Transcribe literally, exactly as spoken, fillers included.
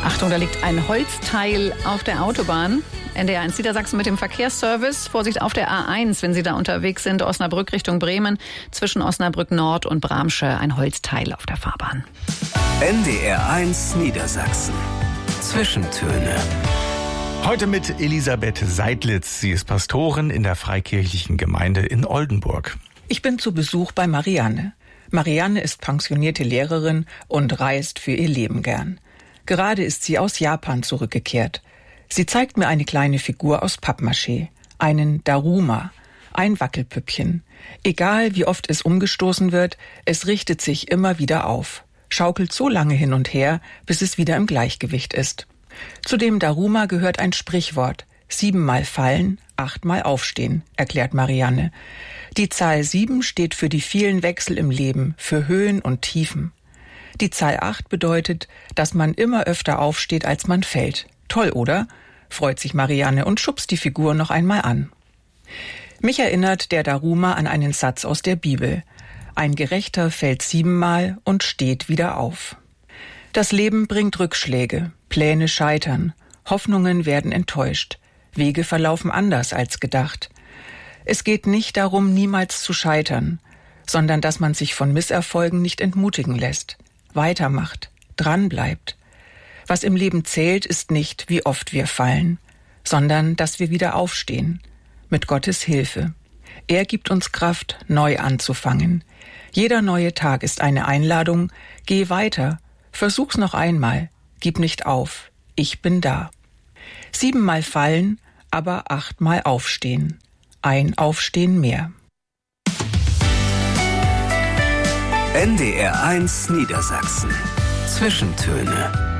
Achtung, da liegt ein Holzteil auf der Autobahn. N D R eins Niedersachsen mit dem Verkehrsservice. Vorsicht auf der A eins, wenn Sie da unterwegs sind. Osnabrück Richtung Bremen. Zwischen Osnabrück Nord und Bramsche ein Holzteil auf der Fahrbahn. N D R eins Niedersachsen. Zwischentöne. Heute mit Elisabeth Seidlitz. Sie ist Pastorin in der Freikirchlichen Gemeinde in Oldenburg. Ich bin zu Besuch bei Marianne. Marianne ist pensionierte Lehrerin und reist für ihr Leben gern. Gerade ist sie aus Japan zurückgekehrt. Sie zeigt mir eine kleine Figur aus Pappmaché, einen Daruma, ein Wackelpüppchen. Egal wie oft es umgestoßen wird, es richtet sich immer wieder auf, schaukelt so lange hin und her, bis es wieder im Gleichgewicht ist. Zu dem Daruma gehört ein Sprichwort: siebenmal fallen, achtmal aufstehen, erklärt Marianne. Die Zahl sieben steht für die vielen Wechsel im Leben, für Höhen und Tiefen. Die Zahl acht bedeutet, dass man immer öfter aufsteht, als man fällt. Toll, oder? Freut sich Marianne und schubst die Figur noch einmal an. Mich erinnert der Daruma an einen Satz aus der Bibel. Ein Gerechter fällt siebenmal und steht wieder auf. Das Leben bringt Rückschläge, Pläne scheitern, Hoffnungen werden enttäuscht, Wege verlaufen anders als gedacht. Es geht nicht darum, niemals zu scheitern, sondern dass man sich von Misserfolgen nicht entmutigen lässt, weitermacht, dranbleibt. Was im Leben zählt, ist nicht, wie oft wir fallen, sondern dass wir wieder aufstehen, mit Gottes Hilfe. Er gibt uns Kraft, neu anzufangen. Jeder neue Tag ist eine Einladung. Geh weiter, versuch's noch einmal, gib nicht auf, ich bin da. Siebenmal fallen, aber achtmal aufstehen. Ein Aufstehen mehr. N D R eins Niedersachsen. Zwischentöne.